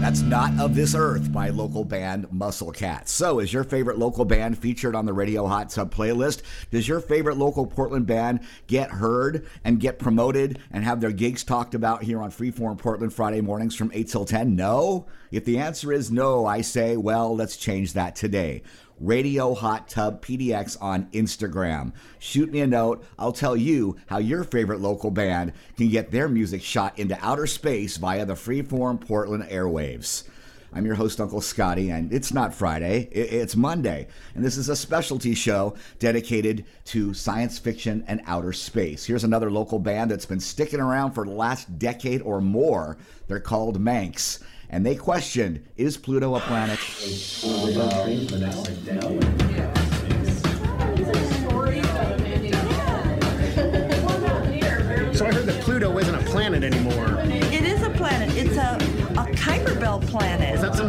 That's Not of This Earth by local band Muscle Cats. So, is your favorite local band featured on the Radio Hot Tub playlist? Does your favorite local Portland band get heard and get promoted and have their gigs talked about here on Freeform Portland Friday mornings from 8 till 10? No? If the answer is no, I say, well, let's change that today. Radio Hot Tub PDX on Instagram. Shoot me a note. I'll tell you how your favorite local band can get their music shot into outer space via the Freeform Portland airwaves. I'm your host, Uncle Scotty, and it's not Friday, it's Monday. And this is a specialty show dedicated to science fiction and outer space. Here's another local band that's been sticking around for the last decade or more. They're called Manx. And they questioned, is Pluto a planet? So I heard that Pluto isn't a planet anymore. It is a planet. It's a Kuiper Belt planet. Is that